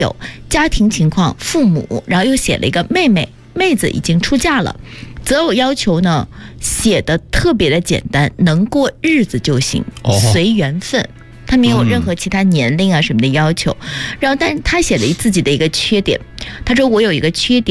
有家庭情况、父母，然后又写了一个妹子已经出嫁了。择偶要求呢写的特别的简单，能过日子就行，随缘分。他没有任何其他年龄啊什么的要求。然后但是他写了自己的一个缺点，他说我有一个缺点